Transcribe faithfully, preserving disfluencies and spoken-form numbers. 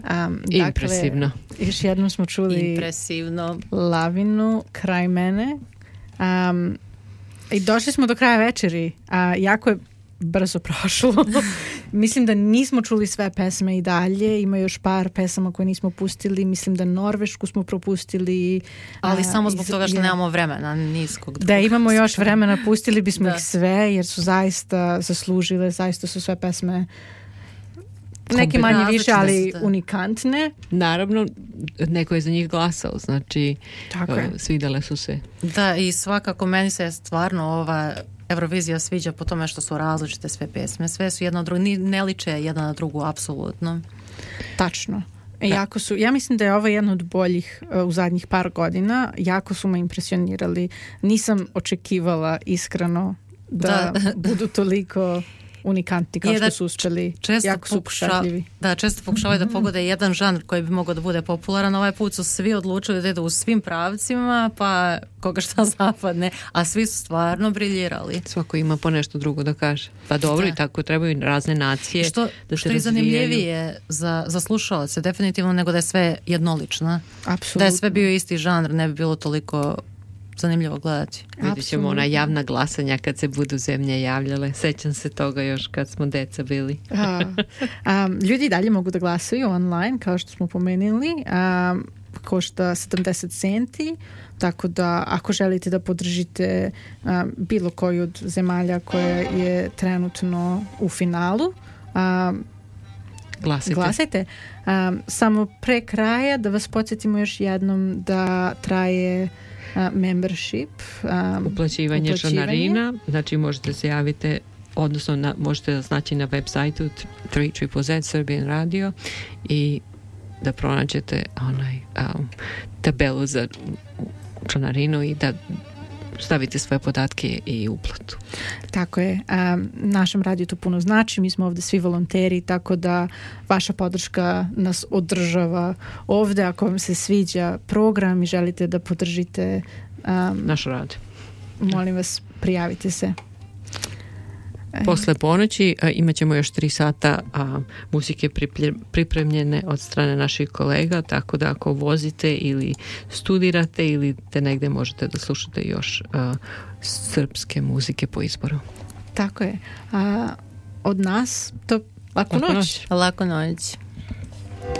Um, Impresivno. Dakle, još jednom smo čuli Impresivno. Lavinu, Kraj mene. Um, I došli smo do kraja večeri. A, jako je brzo prošlo. Mislim da nismo čuli sve pesme i dalje. Ima još par pesama koje nismo pustili. Mislim da Norvešku smo propustili. Ali a, samo zbog iz, toga što je, nemamo vremena niskog drugog. Da imamo još vremena, pustili bismo da. ih sve jer su zaista zaslužile. Zaista su sve pesme neke manje više, ali unikantne. Naravno, neko je za njih glasao, znači Tako uh, je. svidjele su se. Da, i svakako meni se stvarno ova Eurovizija sviđa po tome što su različite sve pesme. Sve su jedna od drugu, ne liče jedna na drugu, apsolutno. Tačno. E, jako su, ja mislim da je ovo jedna od boljih uh, u zadnjih par godina. Jako su me impresionirali. Nisam očekivala iskreno da, da. budu toliko unikantni kao što su uspjeli. Jako su pošatljivi. Da, često pokušavaju da pogode jedan žanr koji bi mogao da bude popularan. Ovaj put su svi odlučili da idu u svim pravcima, pa koga šta zapadne, a svi su stvarno briljirali. Svako ima po nešto drugo da kaže. Pa dobro, da. I tako trebaju razne nacije što, da se što je zanimljivije za, za slušalce, definitivno, nego da je sve jednolično. Apsolutno. Da je sve bio isti žanr, ne bi bilo toliko zanimljivo gledati. Vidjet ćemo ona javna glasanja kad se budu zemlje javljale. Sećam se toga još kad smo deca bili. a, a, ljudi dalje mogu da glasaju online, kao što smo pomenuli. A, košta sedamdeset centi, tako da ako želite da podržite a, bilo koju od zemalja koja je trenutno u finalu, a, Glasajte. Glasajte. Um, samo pre kraja da vas podsjetimo još jednom da traje Uh, membership, um, uplaćivanje članarina, znači možete se javiti, odnosno na, možete da znači na web sajtu tri triple Z Serbian Radio i da pronađete onaj um, tabelu za članarinu i da stavite svoje podatke i uplatu. Tako je. Um, našem radiju to puno znači. Mi smo ovdje svi volonteri, tako da vaša podrška nas održava ovdje. Ako vam se sviđa program i želite da podržite um, naš rad, molim vas, prijavite se. Posle ponoći a, imat ćemo još tri sata a, muzike pripremljene od strane naših kolega, tako da ako vozite ili studirate ili te negdje možete da slušate još a, srpske muzike po izboru. Tako je. A, od nas to laku noć. Laku noć.